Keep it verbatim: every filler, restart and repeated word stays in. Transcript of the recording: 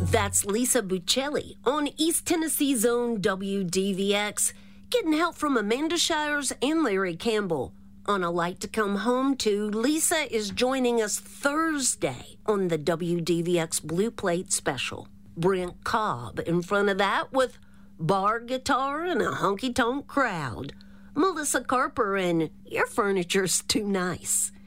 That's Lisa Buccelli on East Tennessee's own W D V X, getting help from Amanda Shires and Larry Campbell. On A Light to Come Home To, Lisa is joining us Thursday on the W D V X Blue Plate Special. Brent Cobb in front of that with bar guitar and a honky-tonk crowd. Melissa Carper and Your Furniture's Too Nice.